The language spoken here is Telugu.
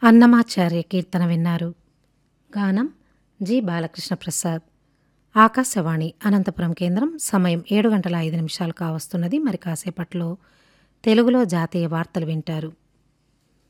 అన్నమాచార్య కీర్తన విన్నారు. గానం జి. బాలకృష్ణ ప్రసాద్. ఆకాశవాణి అనంతపురం కేంద్రం. సమయం 7 గంటల 5 నిమిషాలు కావస్తున్నది. మరి కాసేపట్లో తెలుగులో జాతీయ వార్తలు వింటారు.